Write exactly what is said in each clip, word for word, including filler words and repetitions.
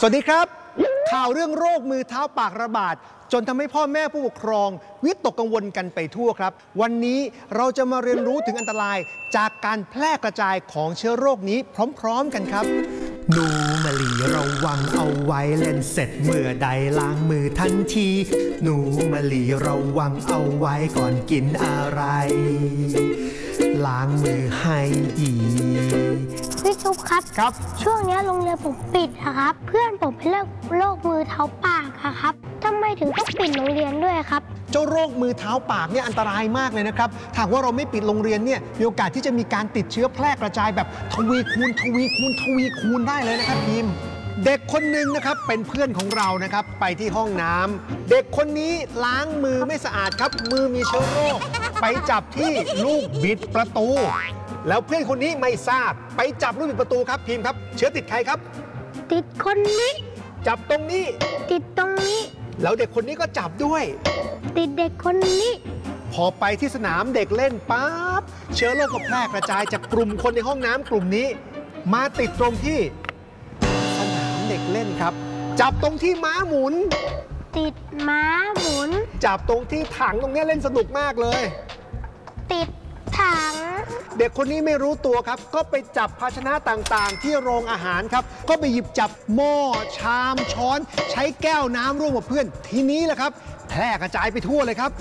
สวัสดีครับข่าวเรื่องโรคมือเท้าปากระบาดจนทำให้พ่อแม่ผู้ปกครองวิตกกังวลกันไปทั่วครับวันนี้เราจะมาเรียนรู้ถึงอันตรายจากการแพร่กระจายของเชื้อโรคนี้พร้อมๆกันครับหนูมะลีระวังเอาไว้เล่นเสร็จเมื่อใดล้างมือทันทีหนูมะลีระวังเอาไว้ก่อนกินอะไรล้างมือให้ดีพี่ชุบครับครับช่วงนี้โรงเรียนผมปิดนะครับเพื่อนผมเป็นโรคมือเท้าปากครับทำไมถึงต้องปิดโรงเรียนด้วยครับเจ้าโรคมือเท้าปากเนี่ยอันตรายมากเลยนะครับหากว่าเราไม่ปิดโรงเรียนเนี่ยมีโอกาสที่จะมีการติดเชื้อแพร่กระจายแบบทวีคูณทวีคูณทวีคูณได้เลยนะครับทีมเด็กคนหนึ่งนะครับเป็นเพื่อนของเรานะครับไปที่ห้องน้ำเด็กคนนี้ล้างมือไม่สะอาดครับมือมีเชื้อโรคไปจับที่ลูกบิดประตูแล้วเพื่อนคนนี้ไม่ทราบไปจับลูกบิดประตูครับพิมพ์ครับเชื้อติดใครครับติดคนนี้จับตรงนี้ติดตรงนี้แล้วเด็กคนนี้ก็จับด้วยติดเด็กคนนี้พอไปที่สนามเด็กเล่นปั๊บเชื้อโรคก็แพร่กระจายจากกลุ่มคนในห้องน้ำกลุ่มนี้มาติดตรงที่สนามเด็กเล่นครับจับตรงที่ม้าหมุนติดม้าหมุนจับตรงที่ถังตรงนี้เล่นสนุกมากเลยติดถังเด็กคนนี้ไม่รู้ตัวครับก็ไปจับภาชนะต่างๆที่โรงอาหารครับก็ไปหยิบจับหม้อชามช้อนใช้แก้วน้ำร่วมกับเพื่อนทีนี้แหละครับแพร่กระจายไปทั่วเลยครับ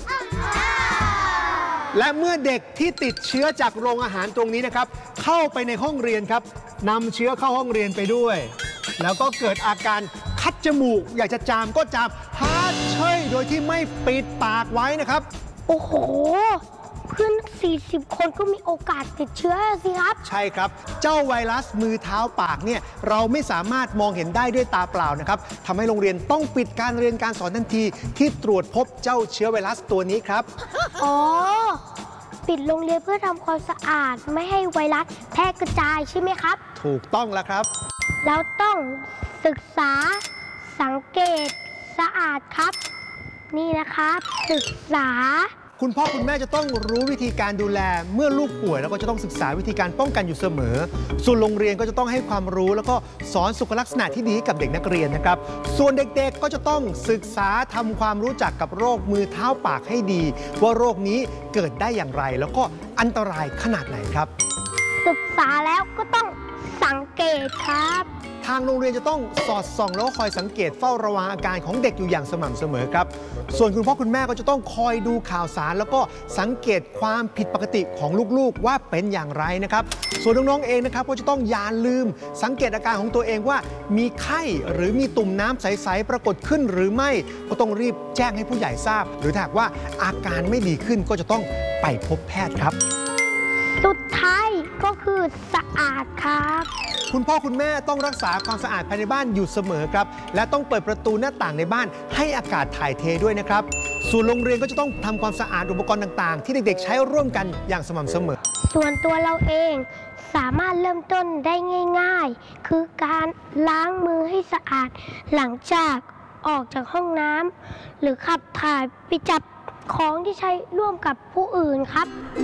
และเมื่อเด็กที่ติดเชื้อจากโรงอาหารตรงนี้นะครับเข้าไปในห้องเรียนครับนำเชื้อเข้าห้องเรียนไปด้วยแล้วก็เกิดอาการคัดจมูกอยากจะจามก็จามฮาดเชยโดยที่ไม่ปิดปากไว้นะครับโอ้โหเพื่อนสี่สิบคนก็มีโอกาสติดเชื้อสิครับใช่ครับเจ้าไวรัสมือเท้าปากเนี่ยเราไม่สามารถมองเห็นได้ด้วยตาเปล่านะครับทำให้โรงเรียนต้องปิดการเรียนการสอนทันทีที่ตรวจพบเจ้าเชื้อไวรัสตัวนี้ครับอ๋อปิดโรงเรียนเพื่อทำความสะอาดไม่ให้ไวรัสแพร่กระจายใช่ไหมครับถูกต้องแล้วครับเราต้องศึกษาสังเกตสะอาดครับนี่นะครับศึกษาคุณพ่อคุณแม่จะต้องรู้วิธีการดูแลเมื่อลูกป่วยแล้วก็จะต้องศึกษาวิธีการป้องกันอยู่เสมอส่วนโรงเรียนก็จะต้องให้ความรู้แล้วก็สอนสุขลักษณะที่ดีกับเด็กนักเรียนนะครับส่วนเด็กๆก็จะต้องศึกษาทำความรู้จักกับโรคมือเท้าปากให้ดีว่าโรคนี้เกิดได้อย่างไรแล้วก็อันตรายขนาดไหนครับศึกษาแล้วก็ต้องสังเกตครับทางโรงเรียนจะต้องสอดส่องแล้วก็คอยสังเกตเฝ้าระวังอาการของเด็กอยู่อย่างสม่ำเสมอครับส่วนคุณพ่อคุณแม่ก็จะต้องคอยดูข่าวสารแล้วก็สังเกตความผิดปกติของลูกๆว่าเป็นอย่างไรนะครับส่วนน้องๆเองนะครับก็จะต้องอย่าลืมสังเกตอาการของตัวเองว่ามีไข้หรือมีตุ่มน้ำใสๆปรากฏขึ้นหรือไม่ก็ต้องรีบแจ้งให้ผู้ใหญ่ทราบหรือถ้าหากว่าอาการไม่ดีขึ้นก็จะต้องไปพบแพทย์ครับสุดท้ายก็คือสะอาดครับคุณพ่อคุณแม่ต้องรักษาความสะอาดภายในบ้านอยู่เสมอครับและต้องเปิดประตูหน้าต่างในบ้านให้อากาศถ่ายเทด้วยนะครับส่วนโรงเรียนก็จะต้องทำความสะอาดอุปกรณ์ต่างๆที่เด็กๆใช้ร่วมกันอย่างสม่ำเสมอส่วนตัวเราเองสามารถเริ่มต้นได้ง่ายๆคือการล้างมือให้สะอาดหลังจากออกจากห้องน้ำหรือขับถ่ายไปจับของที่ใช้ร่วมกับผู้อื่นครับ